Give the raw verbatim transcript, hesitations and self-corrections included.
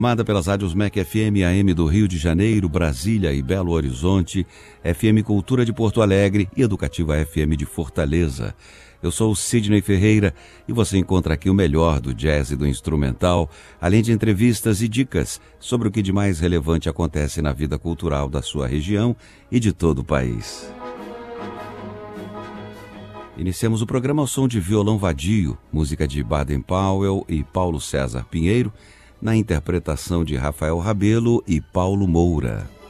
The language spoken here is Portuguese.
Formada pelas rádios M E C F M A M do Rio de Janeiro, Brasília e Belo Horizonte, F M Cultura de Porto Alegre e Educativa F M de Fortaleza. Eu sou o Sidney Ferreira e você encontra aqui o melhor do jazz e do instrumental, além de entrevistas e dicas sobre o que de mais relevante acontece na vida cultural da sua região e de todo o país. Iniciamos o programa ao som de Violão Vadio, música de Baden Powell e Paulo César Pinheiro, na interpretação de Rafael Rabelo e Paulo Moura.